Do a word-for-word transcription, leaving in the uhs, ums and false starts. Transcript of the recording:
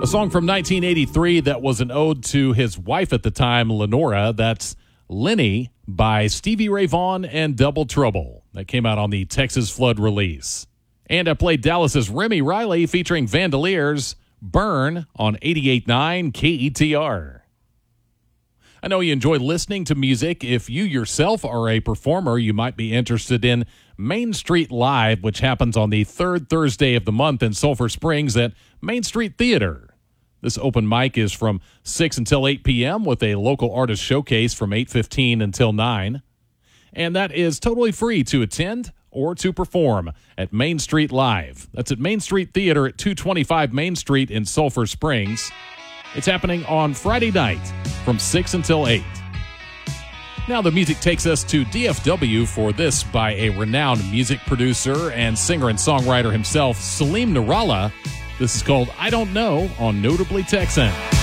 A song from nineteen eighty-three that was an ode to his wife at the time, Lenora. That's Lenny by Stevie Ray Vaughan and Double Trouble. That came out on the Texas Flood release. And I played Dallas's Remy Riley featuring Vandaliers, Burn on eighty-eight point nine K E T R. I know you enjoy listening to music. If you yourself are a performer, you might be interested in Main Street Live, which happens on the third Thursday of the month in Sulphur Springs at Main Street Theater. This open mic is from six until eight p.m. with a local artist showcase from eight fifteen until nine. And that is totally free to attend or to perform at Main Street Live. That's at Main Street Theater at two twenty-five Main Street in Sulphur Springs. It's happening on Friday night from six until eight. Now the music takes us to D F W for this by a renowned music producer and singer and songwriter himself, Salim Nirala. This is called I Don't Know on Notably Texan.